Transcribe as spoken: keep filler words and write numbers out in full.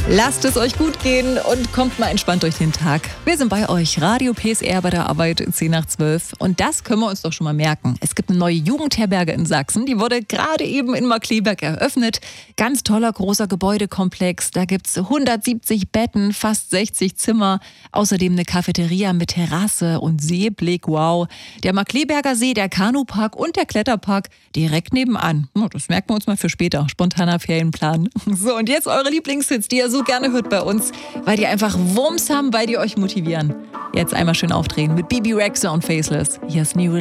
Lasst es euch gut gehen und kommt mal entspannt durch den Tag. Wir sind bei euch, Radio P S R bei der Arbeit, zehn nach zwölf. Und das können wir uns doch schon mal merken. Es gibt eine neue Jugendherberge in Sachsen, die wurde gerade eben in Markkleeberg eröffnet. Ganz toller, großer Gebäudekomplex. Da gibt es hundertsiebzig Betten, fast sechzig Zimmer. Außerdem eine Cafeteria mit Terrasse und Seeblick, wow. Der Markkleeberger See, der Kanupark und der Kletterpark direkt nebenan. Das merken wir uns mal für später. Spontaner Ferienplan. So, und jetzt eure Lieblingshits, die ihr so gerne hört bei uns, weil die einfach Wumms haben, weil die euch motivieren. Jetzt einmal schön aufdrehen mit Bibi Rexha und Faceless. Hier ist New